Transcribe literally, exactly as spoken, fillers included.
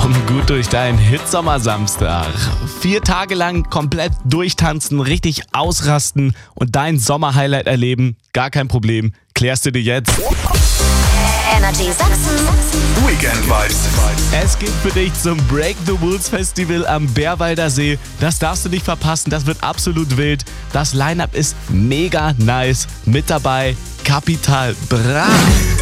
Komm gut durch deinen Hitsommer-Samstag. Vier Tage lang komplett durchtanzen, richtig ausrasten und dein Sommer-Highlight erleben. Gar kein Problem. Klärst du dir jetzt? Energy Sachsen. Weekend Vibes. Es geht für dich zum Break the Rules Festival am Bärwalder See. Das darfst du nicht verpassen, das wird absolut wild. Das Line-Up ist mega nice. Mit dabei Capital Bra.